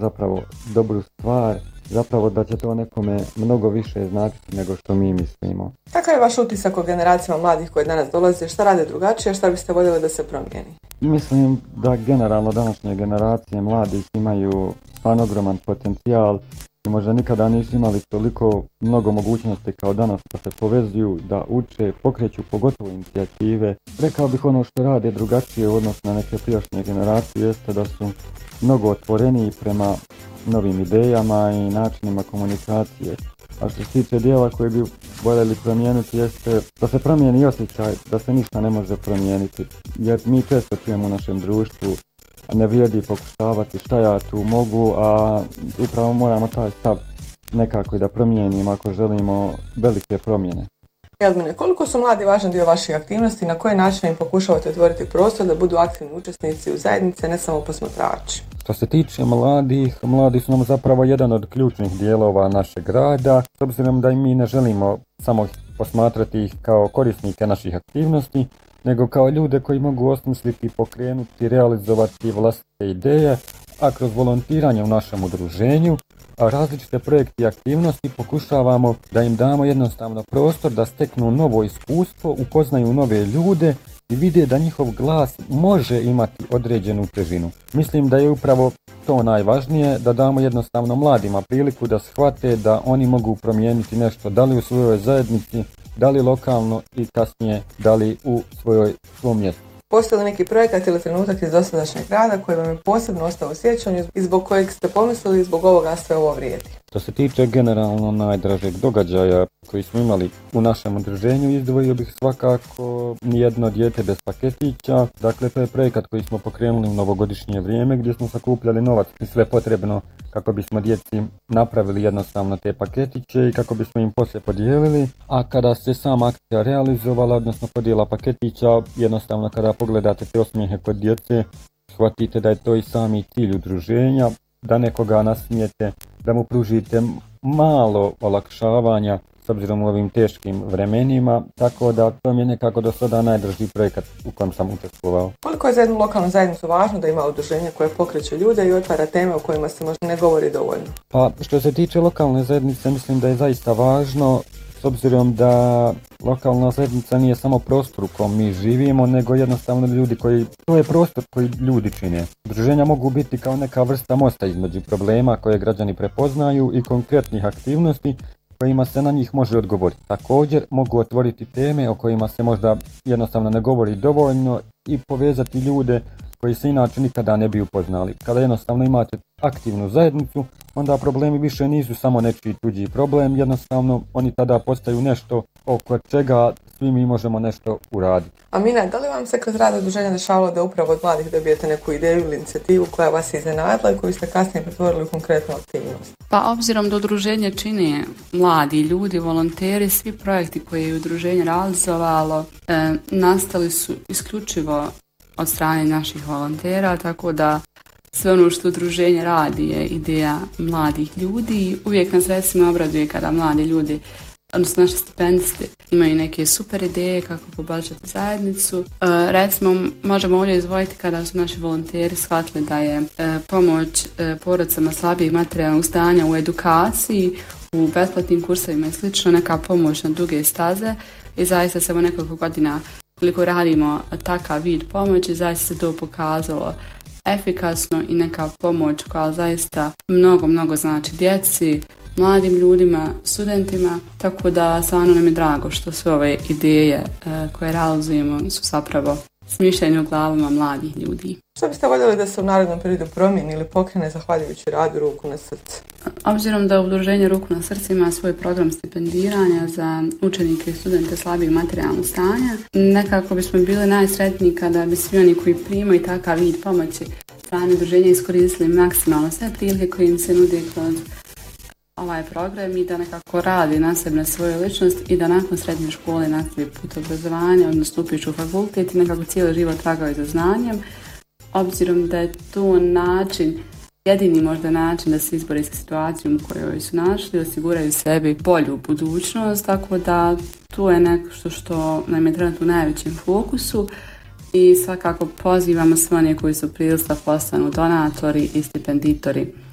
zapravo dobru stvar, zapravo da će to nekome mnogo više značiti nego što mi mislimo. Kakav je vaš utisak o generacijama mladih koji danas dolaze? Šta rade drugačije, šta biste voljeli da se promijeni? Mislim da generalno današnje generacije mladih imaju stvarno ogroman potencijal i možda nikada nisu imali toliko mnogo mogućnosti kao danas da se povezuju, da uče, pokreću pogotovo inicijative. Rekao bih ono što rade drugačije u odnosu na neke prijašnje generacije jeste da su mnogo otvoreniji prema novim idejama i načinima komunikacije. A što se tiče dijela koje bi voljeli promijeniti jeste da se promijeni osjećaj da se ništa ne može promijeniti. Jer mi često čujemo u našem društvu ne vrijedi pokušavati šta ja tu mogu, a upravo moramo taj stav nekako i da promijenimo ako želimo velike promjene. Jelmine, koliko su mladi važan dio vaših aktivnosti, na koji način im pokušavate otvoriti prostor da budu aktivni učesnici u zajednice, ne samo posmatrači? Što se tiče mladi su nam zapravo jedan od ključnih dijelova našeg rada, s obzirom da i mi ne želimo samo posmatrati ih kao korisnike naših aktivnosti, nego kao ljude koji mogu osmisliti, pokrenuti, realizovati vlastite ideje, a kroz volontiranje u našem udruženju, a različite projekte i aktivnosti pokušavamo da im damo jednostavno prostor da steknu novo iskustvo, upoznaju nove ljude i vide da njihov glas može imati određenu težinu. Mislim da je upravo to najvažnije, da damo jednostavno mladima priliku da shvate da oni mogu promijeniti nešto, da li u svojoj zajednici, da li lokalno i kasnije da li u svom mjestu. Postoji li neki projekat ili trenutak iz dosadašnjeg rada koji vam je posebno ostao u sjećanju i zbog kojeg ste pomislili zbog ovoga sve ovo vrijedi? Što se tiče generalno najdražeg događaja koji smo imali u našem udruženju, izdvojio bih svakako Nijedno dijete bez paketića. Dakle, to je projekat koji smo pokrenuli u novogodišnje vrijeme gdje smo sakupljali novac i sve potrebno kako bismo djeci napravili jednostavno te paketiće i kako bismo im poslije podijelili. A kada se sama akcija realizovala, odnosno podjela paketića, jednostavno kada pogledate te osmijehe kod djece, shvatite da je to i sami cilj udruženja, da nekoga nasmijete, da mu pružite malo olakšavanja s obzirom u ovim teškim vremenima, tako da to mi je nekako do sada najdraži projekat u kojem sam učestvovao. Koliko je za jednu lokalnu zajednicu važno da ima udruženje koje pokreće ljude i otvara teme o kojima se možda ne govori dovoljno? Pa što se tiče lokalne zajednice, mislim da je zaista važno, s obzirom da lokalna zajednica nije samo prostor u kojem mi živimo, nego jednostavno to je prostor koji ljudi čine. Udruženja mogu biti kao neka vrsta mosta između problema koje građani prepoznaju i konkretnih aktivnosti kojima se na njih može odgovoriti. Također mogu otvoriti teme o kojima se možda jednostavno ne govori dovoljno i povezati ljude koji se inače nikada ne bi upoznali. Kada jednostavno imate aktivnu zajednicu, onda problemi više nisu samo nečiji tuđi problem, jednostavno oni tada postaju nešto oko čega svi mi možemo nešto uraditi. Amina, da li vam se kroz rad udruženja dešavalo da upravo od mladih dobijete neku ideju ili inicijativu koja vas je iznenadila i koju ste kasnije pretvorili u konkretnu aktivnost? Pa obzirom da udruženje čine mladi ljudi, volonteri, svi projekti koje je udruženje realizovalo nastali su isključivo od strane naših volontera, tako da sve ono što udruženje radi je ideja mladih ljudi. Uvijek nas recimo obraduje kada mladi ljudi, odnosno naši stipendisti, imaju neke super ideje kako poboljšati zajednicu. Recimo, možemo ovdje izdvojiti kada su naši volonteri shvatili da je pomoć porodicama slabijeg materijalnog stanja u edukaciji, u besplatnim kursevima i slično, neka pomoć na duge staze i zaista se u nekoliko godina koliko radimo takav vid pomoći, zaista se to pokazalo efikasno i neka pomoć koja zaista mnogo znači djeci, mladim ljudima, studentima, tako da stvarno nam je drago što sve ove ideje koje realizujemo su zapravo smišljene u glavama mladih ljudi. Što biste voljeli da se u narednom periodu promijeni ili pokrene zahvaljujući radu Ruku na srce? Obzirom da udruženje Ruku na srce ima svoj program stipendiranja za učenike i studente slabijeg materijalnog stanja, nekako bismo bili najsretniji kada bi svi oni koji primaju takav vid pomoći strane udruženja iskoristili maksimalno sve prilike koje im se nude kroz ovaj program i da nekako radi na sebi, na svoju ličnost i da nakon srednje škole nastavi put obrazovanja, odnosno upišu u fakultet i nekako cijeli život tragaju za znanjem, obzirom da je to jedini možda način da se izbori sa situacijom u kojoj su našli, osiguraju sebi bolju budućnost, tako da to je nešto što nam je trenutno u najvećem fokusu i svakako pozivamo sve one koji su prilistva postanu donatori i stipenditori